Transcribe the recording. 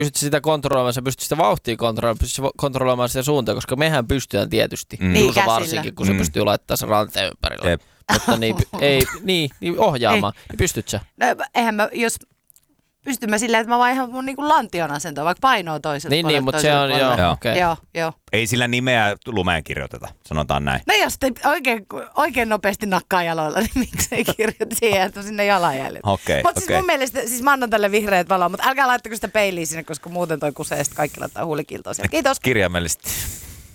pystyt sitä kontrolloimaan, sä pystyt sitä vauhtia kontrolloimaan, pystyt kontrolloimaan sitä suuntaa, koska mehän pystytään tietysti. Niin, varsinkin, kun se pystyy laittamaan sen ranteen ympärille. Mutta niin ohjaamaan. Niin pystyt sä? No eihän mä, jos pystyn mä silleen, että mä vaan ihan mun niinku lantion asentoon, vaikka painoa toiselle puolelle. Niin, mutta se on joo. Ei sillä nimeä lumeen kirjoiteta, sanotaan näin. No jos te oikein nopeasti nakkaa jaloilla, niin miksei kirjoita siihen, että on sinne jalanjäljet. Mutta siis mun mielestä, siis mä annan tälle vihreät valoa, mutta älkää laittako sitä peiliä sinne, koska muuten toi kusee, sitten kaikki laittaa huulikiltoa siellä. Kiitos. Kirjaimellisesti.